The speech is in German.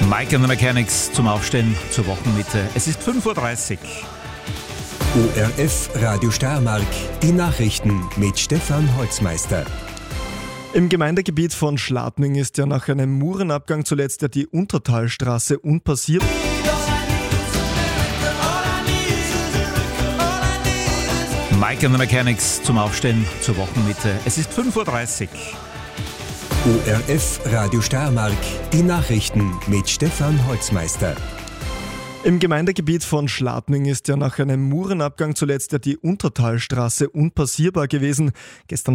Mike and the Mechanics zum Aufstehen zur Wochenmitte. Es ist 5:30 Uhr. ORF Radio Steiermark, die Nachrichten mit Stefan Holzmeister. Im Gemeindegebiet von Schladming ist ja nach einem Murenabgang zuletzt ja die Untertalstraße unpassierbar. Mike and the Mechanics zum Aufstehen zur Wochenmitte. Es ist 5:30 Uhr. ORF Radio Steiermark, die Nachrichten mit Stefan Holzmeister. Im Gemeindegebiet von Schladming ist ja nach einem Murenabgang zuletzt ja die Untertalstraße unpassierbar gewesen. Gestern